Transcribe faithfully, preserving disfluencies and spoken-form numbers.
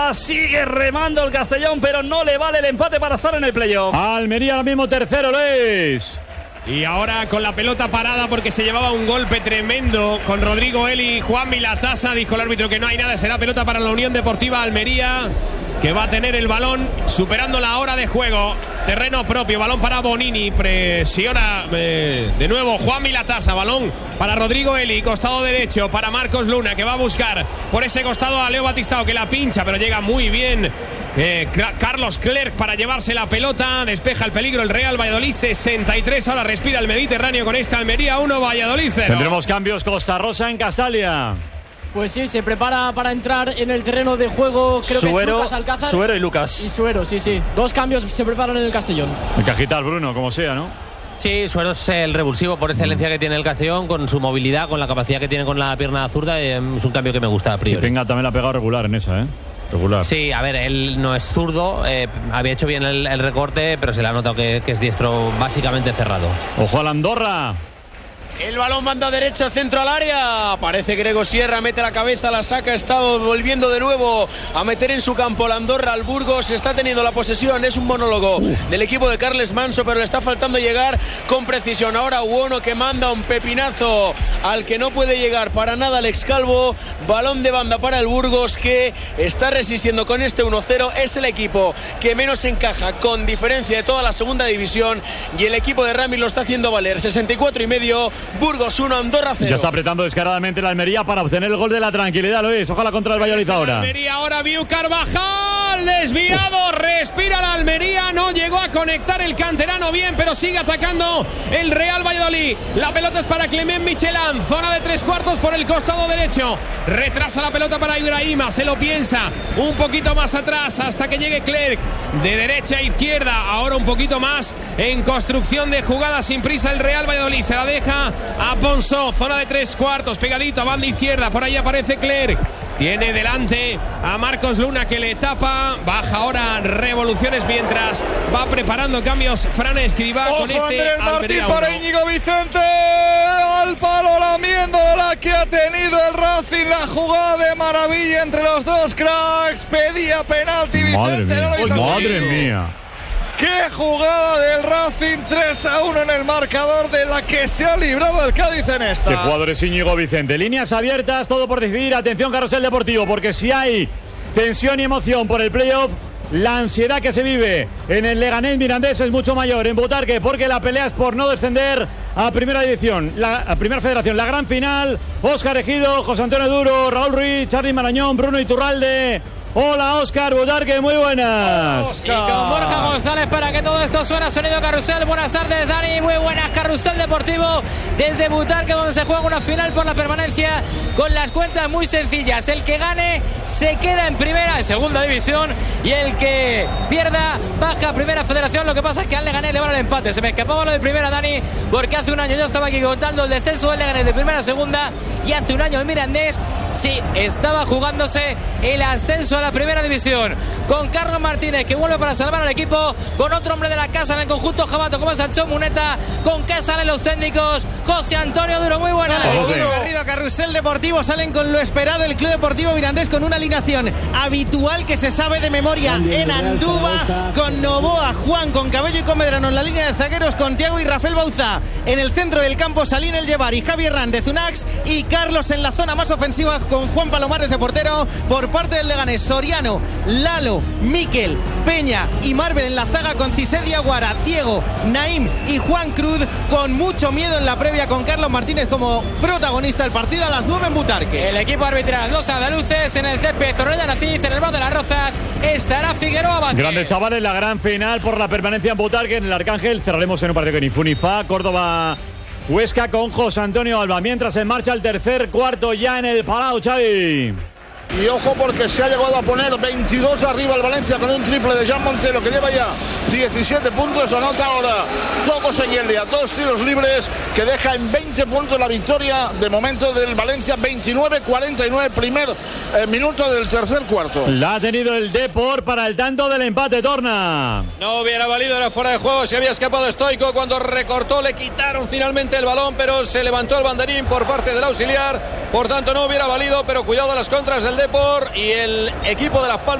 Ahora sigue remando el Castellón, pero no le vale el empate para estar en el playoff. Almería ahora mismo tercero, Luis. Y ahora con la pelota parada porque se llevaba un golpe tremendo con Rodrigo Eli, Juan Milatasa, dijo el árbitro que no hay nada, será pelota para la Unión Deportiva Almería, que va a tener el balón superando la hora de juego. Terreno propio, balón para Bonini, presiona eh, de nuevo Juan Milatasa, balón para Rodrigo Eli, costado derecho para Marcos Luna, que va a buscar por ese costado a Leo Batistao, que la pincha, pero llega muy bien eh, Carlos Clerc para llevarse la pelota, despeja el peligro el Real Valladolid, sesenta y tres, ahora respira el Mediterráneo con esta Almería uno, Valladolid cero. Tendremos cambios, Costa Rosa en Castalia. Pues sí, se prepara para entrar en el terreno de juego, creo Suero, que es Lucas Alcázar. Suero y Lucas. Y Suero, sí, sí. Dos cambios se preparan en el Castellón. El cajital, Bruno, como sea, ¿no? Sí, Suero es el revulsivo por excelencia que tiene el Castellón, con su movilidad, con la capacidad que tiene con la pierna zurda. Es un cambio que me gusta a priori. Que tenga también la pegada regular en esa, ¿eh? Regular. Sí, a ver, él no es zurdo, eh, había hecho bien el, el recorte, pero se le ha notado que, que es diestro básicamente cerrado. Ojo a la Andorra. El balón manda derecha, centro al área. Aparece Grego Sierra, mete la cabeza, la saca. Está volviendo de nuevo a meter en su campo la Andorra al Burgos. Está teniendo la posesión. Es un monólogo uh. del equipo de Carles Manso, pero le está faltando llegar con precisión. Ahora Uono, que manda un pepinazo al que no puede llegar para nada Alex Calvo. Balón de banda para el Burgos, que está resistiendo con este uno cero. Es el equipo que menos encaja con diferencia de toda la segunda división, y el equipo de Ramis lo está haciendo valer. Sesenta y cuatro y medio. Burgos uno, Andorra cero. Ya está apretando descaradamente la Almería para obtener el gol de la tranquilidad, Luis. Ojalá contra el Valladolid ahora. Almería ahora, Viu Carvajal, desviado, respira la Almería, no llegó a conectar el canterano bien, pero sigue atacando el Real Valladolid. La pelota es para Clement Michelán, zona de tres cuartos por el costado derecho. Retrasa la pelota para Ibrahima, se lo piensa un poquito más atrás hasta que llegue Clerc, de derecha a izquierda, ahora un poquito más en construcción de jugada sin prisa el Real Valladolid, se la deja a Ponso, zona de tres cuartos, pegadito a banda izquierda, por ahí aparece Clerc, tiene delante a Marcos Luna, que le tapa, baja ahora revoluciones mientras va preparando cambios Fran Escribá. Ojo, con este Andrés Martín para Íñigo Vicente, al palo lamiendo la que ha tenido el Racing, la jugada de maravilla entre los dos cracks, pedía penalti Vicente. Madre mía, no lo hizo madre así. mía. ¡Qué jugada del Racing! tres a uno en el marcador, de la que se ha librado el Cádiz en esta. ¿Qué jugador es Íñigo Vicente? Líneas abiertas, todo por decidir. Atención, Carrusel Deportivo, porque si hay tensión y emoción por el playoff, la ansiedad que se vive en el Leganés Mirandés es mucho mayor en Butarque, porque la pelea es por no descender a Primera División, la a Primera Federación. La gran final, Óscar Ejido, José Antonio Duro, Raúl Ruiz, Charly Marañón, Bruno Iturralde. Hola, Óscar, Butarque, muy buenas. Y con Borja González para que todo esto suena, sonido Carrusel. Buenas tardes, Dani, muy buenas. Carrusel Deportivo desde Butarque, donde se juega una final por la permanencia con las cuentas muy sencillas. El que gane se queda en primera, en segunda división, y el que pierda baja a Primera Federación. Lo que pasa es que al Leganés le vale el empate. Se me escapaba lo de primera, Dani, porque hace un año yo estaba aquí contando el descenso del Leganés de primera a segunda, y hace un año el Mirandés sí estaba jugándose el ascenso a la Primera División, con Carlos Martínez, que vuelve para salvar al equipo, con otro hombre de la casa en el conjunto jabato como Sancho Muneta, con que salen los técnicos, José Antonio Duro, muy buenas. Garrido, Carrusel Deportivo, salen con lo esperado el Club Deportivo Mirandés, con una alineación habitual que se sabe de memoria en Andúba, con Novoa, Juan, con Cabello y con Medrano en la línea de zagueros, con Thiago y Rafael Bauzá en el centro del campo, Salín El Llevar y Javier Hernández Unax, y Carlos en la zona más ofensiva con Juan Palomares de portero. Por parte del Leganés, Soriano, Lalo, Miquel, Peña y Marvel en la zaga, con Cisé Diaguara, Diego, Naim y Juan Cruz, con mucho miedo en la previa, con Carlos Martínez como protagonista del partido a las nueve en Butarque. El equipo arbitral, los andaluces en el césped, Zorrilla Naciz, en el bar de las Rozas estará Figueroa Vázquez. Grandes chavales, la gran final por la permanencia en Butarque, en el Arcángel. Cerraremos en un partido que ni fu ni fa. Córdoba Huesca con José Antonio Alba, mientras en marcha el tercer cuarto ya en el Palau, Xavi. Y ojo, porque se ha llegado a poner veintidós arriba el Valencia con un triple de Jan Montero, que lleva ya diecisiete puntos. Anota ahora Toco Seguelia, dos tiros libres, que deja en veinte puntos la victoria de momento del Valencia. Veintinueve cuarenta y nueve, primer eh, minuto del tercer cuarto. La ha tenido el Depor para el tanto del empate, Torna. No hubiera valido, era fuera de juego, se había escapado Stoico cuando recortó, le quitaron finalmente el balón, pero se levantó el banderín por parte del auxiliar, por tanto no hubiera valido, pero cuidado a las contras del Depor y el equipo de Las Palmas.